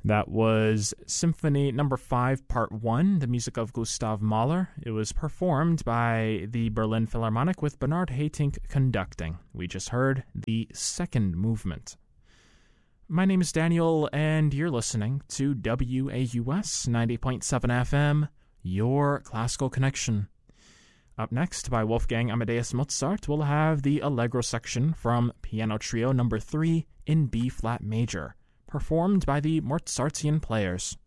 That was Symphony Number 5, Part 1, the music of Gustav Mahler. It was performed by the Berlin Philharmonic with Bernard Haitink conducting. We just heard the second movement. My name is Daniel, and you're listening to WAUS 90.7 FM, your classical connection. Up next, by Wolfgang Amadeus Mozart, we'll have the Allegro section from Piano Trio Number 3 in B-flat major, performed by the Mozartian Players.